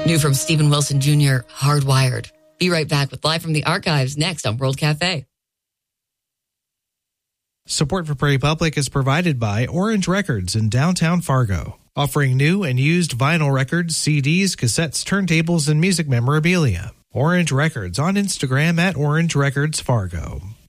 New from Stephen Wilson Jr., Hardwired. Be right back with Live from the Archives next on World Cafe. Support for Prairie Public is provided by Orange Records in downtown Fargo, offering new and used vinyl records, CDs, cassettes, turntables, and music memorabilia. Orange Records on Instagram at Orange Records Fargo.